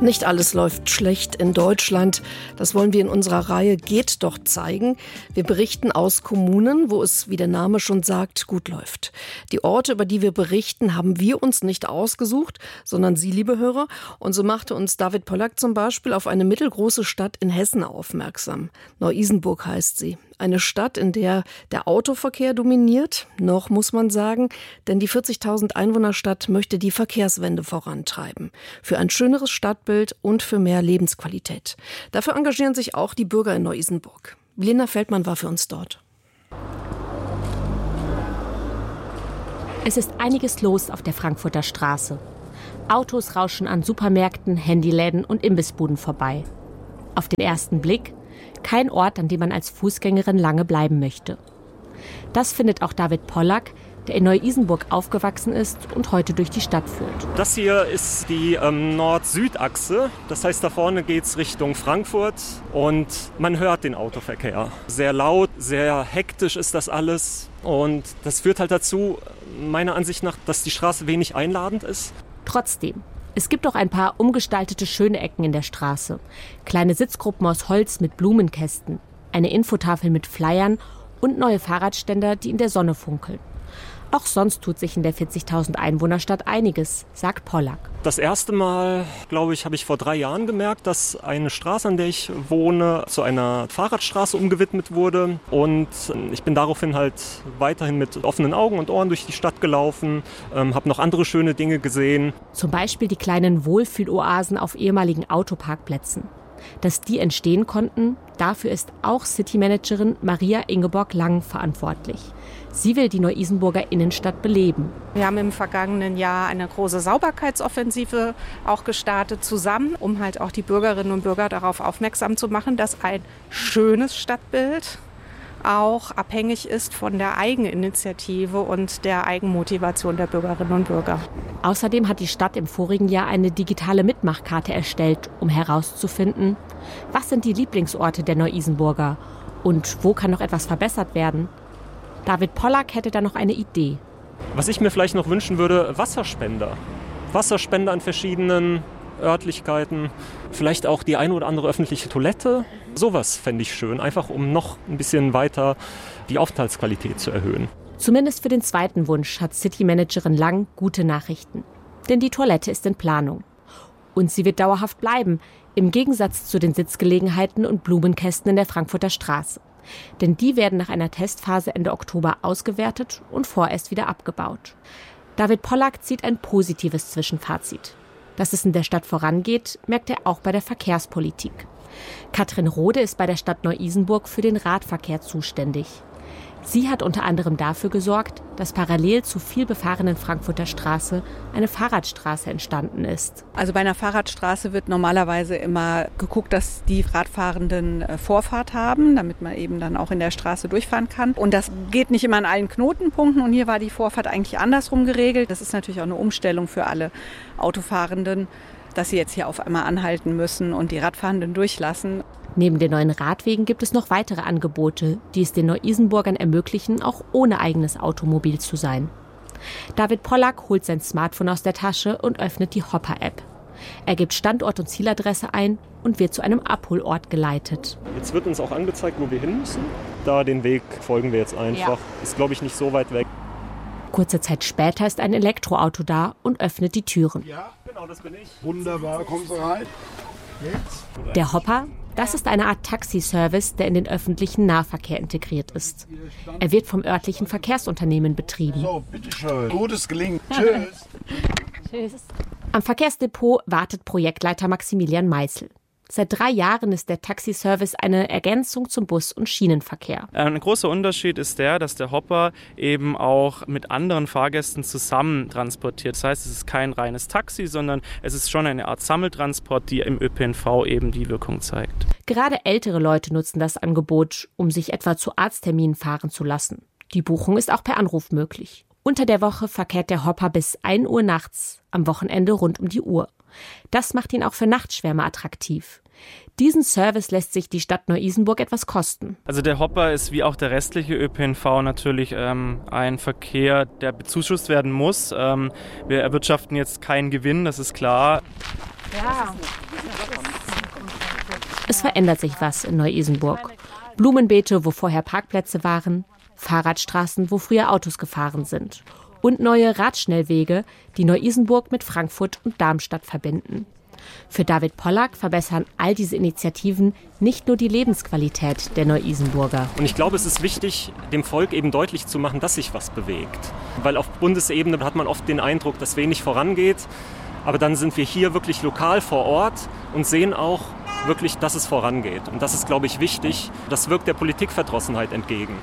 Nicht alles läuft schlecht in Deutschland. Das wollen wir in unserer Reihe Geht doch zeigen. Wir berichten aus Kommunen, wo es, wie der Name schon sagt, gut läuft. Die Orte, über die wir berichten, haben wir uns nicht ausgesucht, sondern Sie, liebe Hörer. Und so machte uns David Pollack zum Beispiel auf eine mittelgroße Stadt in Hessen aufmerksam. Neu-Isenburg heißt sie. Eine Stadt, in der der Autoverkehr dominiert, noch muss man sagen, denn die 40.000 Einwohnerstadt möchte die Verkehrswende vorantreiben. Für ein schöneres Stadtbild und für mehr Lebensqualität. Dafür engagieren sich auch die Bürger in Neu-Isenburg. Lena Feldmann war für uns dort. Es ist einiges los auf der Frankfurter Straße. Autos rauschen an Supermärkten, Handyläden und Imbissbuden vorbei. Auf den ersten Blick kein Ort, an dem man als Fußgängerin lange bleiben möchte. Das findet auch David Pollack, der in Neu-Isenburg aufgewachsen ist und heute durch die Stadt führt. Das hier ist die Nord-Süd-Achse. Das heißt, da vorne geht es Richtung Frankfurt und man hört den Autoverkehr. Sehr laut, sehr hektisch ist das alles. Und das führt halt dazu, meiner Ansicht nach, dass die Straße wenig einladend ist. Trotzdem. Es gibt auch ein paar umgestaltete schöne Ecken in der Straße. Kleine Sitzgruppen aus Holz mit Blumenkästen, eine Infotafel mit Flyern und neue Fahrradständer, die in der Sonne funkeln. Auch sonst tut sich in der 40.000 Einwohnerstadt einiges, sagt Pollack. Das erste Mal, glaube ich, habe ich vor 3 Jahren gemerkt, dass eine Straße, an der ich wohne, zu einer Fahrradstraße umgewidmet wurde. Und ich bin daraufhin halt weiterhin mit offenen Augen und Ohren durch die Stadt gelaufen, habe noch andere schöne Dinge gesehen. Zum Beispiel die kleinen Wohlfühloasen auf ehemaligen Autoparkplätzen. Dass die entstehen konnten, dafür ist auch Citymanagerin Maria Ingeborg Lang verantwortlich. Sie will die Neu-Isenburger Innenstadt beleben. Wir haben im vergangenen Jahr eine große Sauberkeitsoffensive auch gestartet zusammen, um halt auch die Bürgerinnen und Bürger darauf aufmerksam zu machen, dass ein schönes Stadtbild auch abhängig ist von der Eigeninitiative und der Eigenmotivation der Bürgerinnen und Bürger. Außerdem hat die Stadt im vorigen Jahr eine digitale Mitmachkarte erstellt, um herauszufinden, was sind die Lieblingsorte der Neu-Isenburger und wo kann noch etwas verbessert werden. David Pollack hätte da noch eine Idee. Was ich mir vielleicht noch wünschen würde, Wasserspender. Wasserspender an verschiedenen Örtlichkeiten, vielleicht auch die eine oder andere öffentliche Toilette. Sowas fände ich schön, einfach um noch ein bisschen weiter die Aufenthaltsqualität zu erhöhen. Zumindest für den zweiten Wunsch hat Citymanagerin Lang gute Nachrichten. Denn die Toilette ist in Planung. Und sie wird dauerhaft bleiben, im Gegensatz zu den Sitzgelegenheiten und Blumenkästen in der Frankfurter Straße. Denn die werden nach einer Testphase Ende Oktober ausgewertet und vorerst wieder abgebaut. David Pollack zieht ein positives Zwischenfazit. Dass es in der Stadt vorangeht, merkt er auch bei der Verkehrspolitik. Katrin Rode ist bei der Stadt Neu-Isenburg für den Radverkehr zuständig. Sie hat unter anderem dafür gesorgt, dass parallel zur viel befahrenen Frankfurter Straße eine Fahrradstraße entstanden ist. Also bei einer Fahrradstraße wird normalerweise immer geguckt, dass die Radfahrenden Vorfahrt haben, damit man eben dann auch in der Straße durchfahren kann. Und das geht nicht immer an allen Knotenpunkten und hier war die Vorfahrt eigentlich andersrum geregelt. Das ist natürlich auch eine Umstellung für alle Autofahrenden, dass sie jetzt hier auf einmal anhalten müssen und die Radfahrenden durchlassen. Neben den neuen Radwegen gibt es noch weitere Angebote, die es den Neu-Isenburgern ermöglichen, auch ohne eigenes Automobil zu sein. David Pollack holt sein Smartphone aus der Tasche und öffnet die Hopper-App. Er gibt Standort und Zieladresse ein und wird zu einem Abholort geleitet. Jetzt wird uns auch angezeigt, wo wir hin müssen. Da den Weg folgen wir jetzt einfach. Ja. Ist, glaube ich, nicht so weit weg. Kurze Zeit später ist ein Elektroauto da und öffnet die Türen. Ja, genau, das bin ich. Wunderbar, kommst du rein? Jetzt? Der Hopper, das ist eine Art Taxiservice, der in den öffentlichen Nahverkehr integriert ist. Er wird vom örtlichen Verkehrsunternehmen betrieben. So, bitteschön. Gutes Gelingen. Tschüss. Tschüss. Am Verkehrsdepot wartet Projektleiter Maximilian Meißel. Seit 3 Jahren ist der Taxiservice eine Ergänzung zum Bus- und Schienenverkehr. Ein großer Unterschied ist dass der Hopper eben auch mit anderen Fahrgästen zusammen transportiert. Das heißt, es ist kein reines Taxi, sondern es ist schon eine Art Sammeltransport, die im ÖPNV eben die Wirkung zeigt. Gerade ältere Leute nutzen das Angebot, um sich etwa zu Arztterminen fahren zu lassen. Die Buchung ist auch per Anruf möglich. Unter der Woche verkehrt der Hopper bis 1 Uhr nachts, am Wochenende rund um die Uhr. Das macht ihn auch für Nachtschwärmer attraktiv. Diesen Service lässt sich die Stadt Neu-Isenburg etwas kosten. Also der Hopper ist wie auch der restliche ÖPNV natürlich ein Verkehr, der bezuschusst werden muss. Wir erwirtschaften jetzt keinen Gewinn, das ist klar. Ja. Es verändert sich was in Neu-Isenburg. Blumenbeete, wo vorher Parkplätze waren, Fahrradstraßen, wo früher Autos gefahren sind. Und neue Radschnellwege, die Neu-Isenburg mit Frankfurt und Darmstadt verbinden. Für David Pollack verbessern all diese Initiativen nicht nur die Lebensqualität der Neu-Isenburger. Und ich glaube, es ist wichtig, dem Volk eben deutlich zu machen, dass sich was bewegt. Weil auf Bundesebene hat man oft den Eindruck, dass wenig vorangeht. Aber dann sind wir hier wirklich lokal vor Ort und sehen auch wirklich, dass es vorangeht. Und das ist, glaube ich, wichtig. Das wirkt der Politikverdrossenheit entgegen.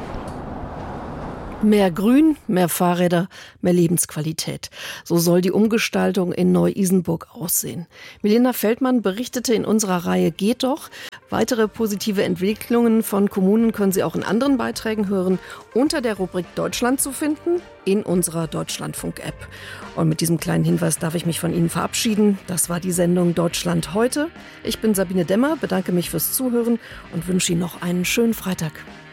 Mehr Grün, mehr Fahrräder, mehr Lebensqualität. So soll die Umgestaltung in Neu-Isenburg aussehen. Milena Feldmann berichtete in unserer Reihe Geht doch. Weitere positive Entwicklungen von Kommunen können Sie auch in anderen Beiträgen hören, unter der Rubrik Deutschland zu finden, in unserer Deutschlandfunk-App. Und mit diesem kleinen Hinweis darf ich mich von Ihnen verabschieden. Das war die Sendung Deutschland heute. Ich bin Sabine Demmer, bedanke mich fürs Zuhören und wünsche Ihnen noch einen schönen Freitag.